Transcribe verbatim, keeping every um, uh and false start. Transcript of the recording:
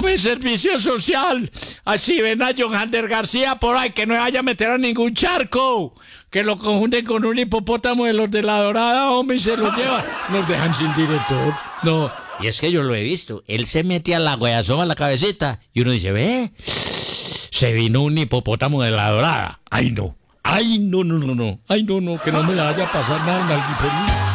Hombre, servicio social. Así ven a John Hander García por ahí, que no vaya a meter a ningún charco. Que lo confunden con un hipopótamo de los de la Dorada, hombre, y se lo llevan. Nos dejan sin director. No, y es que yo lo he visto. Él se mete a la agua y asoma la cabecita. Y uno dice, ve, se vino un hipopótamo de la Dorada. Ay, no. Ay, no, no, no, no. Ay, no, no, que no me la vaya a pasar nada en la